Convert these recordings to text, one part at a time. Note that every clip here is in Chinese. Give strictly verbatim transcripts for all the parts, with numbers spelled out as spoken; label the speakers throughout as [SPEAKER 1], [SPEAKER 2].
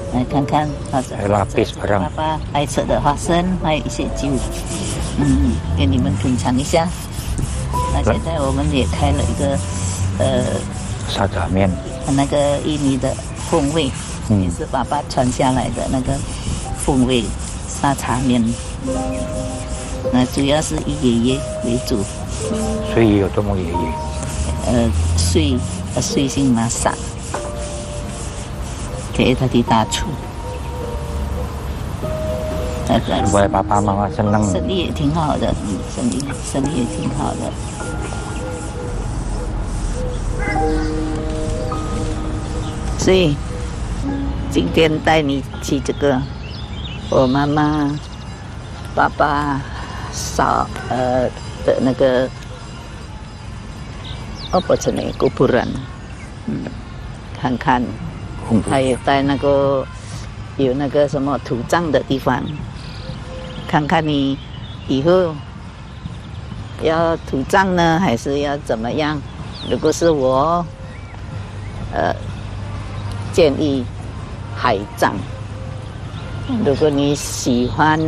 [SPEAKER 1] 来看看，或者
[SPEAKER 2] lapis barang，
[SPEAKER 1] 爸爸爱吃的花生，还有一些酒，嗯，给你们品尝一下。那现在我们也开了一个呃
[SPEAKER 2] 沙茶面，
[SPEAKER 1] 那个印尼的风味，嗯，也是爸爸传下来的那个风味沙茶面。那主要是以爷爷为主。
[SPEAKER 2] 所以有这么爷爷。
[SPEAKER 1] 呃，岁呃岁姓masak，给他的大厨。
[SPEAKER 2] supaya papa mama senang。
[SPEAKER 1] 生意也挺好的，嗯，生意生意也挺好的。所以今天带你去这个，我妈妈、爸爸、嫂呃的那个。哦，不是那个kuburan，嗯，看看，还有在那个有那个什么土葬的地方，看看你以后要土葬呢，还是要怎么样？如果是我，呃，建议海葬。如果你喜欢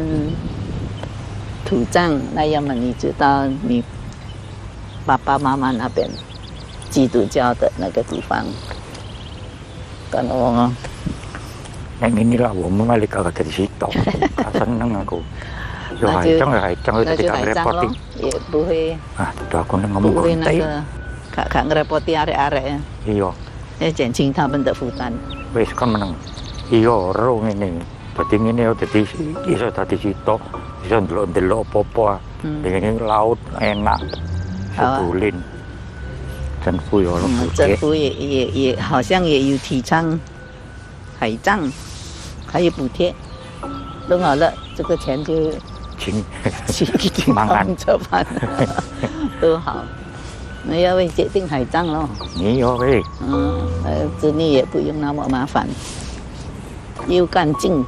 [SPEAKER 1] 土葬，那要么你就到你爸爸妈妈那边基督教的那个地方。kan oh
[SPEAKER 2] yang inilah umum balik agak dari situ seneng aku yo haicang ya haicang itu tidak repot
[SPEAKER 1] ya buhe
[SPEAKER 2] ah tidak aku ngomong kontai
[SPEAKER 1] gak gak ngerepoti arek-arek ya
[SPEAKER 2] iya
[SPEAKER 1] ya 减轻他们的负担
[SPEAKER 2] wis kan meneng iya ro ngene dadi ngene dadi iso dadi situ iso ndelok-ndelok apa-apa dengan laut enak sebulin政府有了补贴，
[SPEAKER 1] 政府也也也好像也有提倡海葬，还有补贴，弄好了这个钱就
[SPEAKER 2] 请
[SPEAKER 1] 去去帮着办，都好。那要为决定海葬咯。
[SPEAKER 2] 没有喂。
[SPEAKER 1] 嗯，呃，子女也不用那么麻烦，又干净。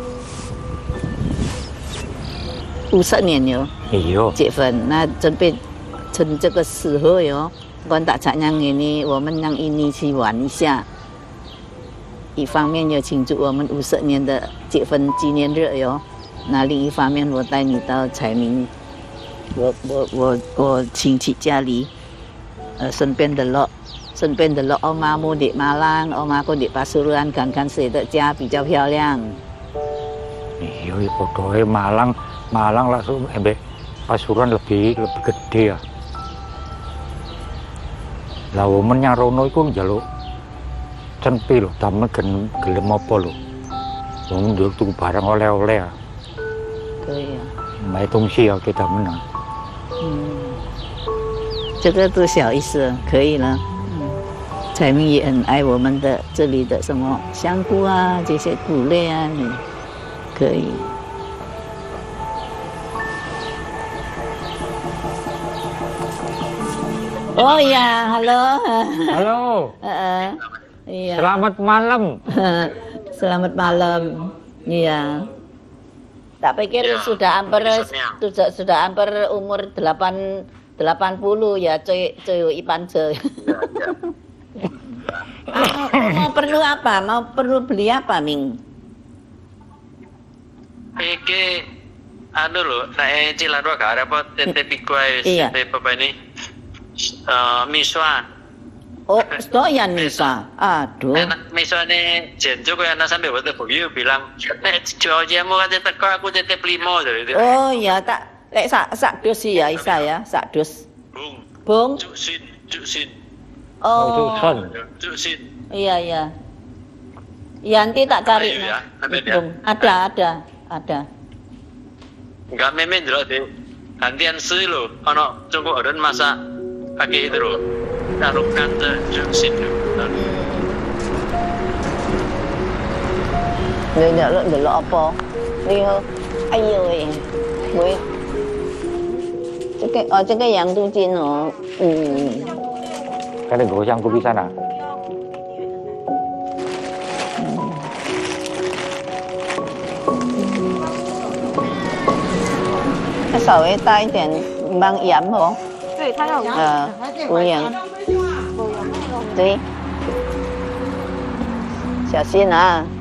[SPEAKER 1] 五十年哟，
[SPEAKER 2] 有
[SPEAKER 1] 结婚，那准备趁这个时候哟。关打产让ini，我们让印尼去玩一下。一方面要庆祝我们五十年的结婚纪念日哟，那另一方面我带你到彩明，我我我我亲戚家里，呃，顺便的咯，顺便的咯，欧妈木的马lang，欧妈过的巴苏兰，看看谁的家比较漂亮。
[SPEAKER 2] Iya, fotonya Malang, Malang langsung sampai Pasuruan lebih lebih gede ya. Lah wong yang rono iku njaluk cenpi lho, tamen gelem apa lho. Wong njaluk tuku barang oleh-oleh ya.
[SPEAKER 1] 可以啊。
[SPEAKER 2] 买东西要给他们呢。
[SPEAKER 1] 嗯，这个都小意思，可以了。嗯，彩明也很爱我们的这里的什么香菇啊，这些谷类啊，你可以。Oh ya, halo.
[SPEAKER 2] Halo.
[SPEAKER 1] Uh, iya.
[SPEAKER 2] Selamat malam.
[SPEAKER 1] Selamat malam. Iya. Tak pikir ya, sudah hampir sudah sudah hampir umur delapan delapan puluh ya, cuy cuy Ipan cuy. Mau perlu apa? Mau perlu beli apa, Ming?
[SPEAKER 3] Iki anu lho, nek Cilandak gak repot tete piku ae wis apa ini? Uh, miswa.
[SPEAKER 1] Oh, doyan miswa. Aduh.
[SPEAKER 3] Enak miswane Jenjo kaya ana sampe boten Boyo bilang, "Nek jojamu kate teko aku titip limo."
[SPEAKER 1] Oh iya, tak lek sak sak dus ya Isa ya, sak dus.
[SPEAKER 3] Bung.
[SPEAKER 1] Bung.
[SPEAKER 3] Cuksin, cuksin.
[SPEAKER 1] Oh.
[SPEAKER 2] Cuksin.
[SPEAKER 3] Cuksin.
[SPEAKER 1] Iya, iya. Iya, nanti tak cari.
[SPEAKER 3] Ya,
[SPEAKER 1] ada, ada, ada.
[SPEAKER 3] Enggak memen lho, Dik. Gantian sih lho, ana cukup aren masak pakai itu loh, taruh kanta jungsin loh.
[SPEAKER 1] Đây là lo lo apa? Đi hơ. Ai ơi. Với. Cái cái ở cái yang tu jin hả? Ừ.
[SPEAKER 2] Cái này gỗ yang bisa na.
[SPEAKER 1] Cái 稍微大一点，放盐哦。
[SPEAKER 4] 对，它要
[SPEAKER 1] 呃，无盐。对，小心啊。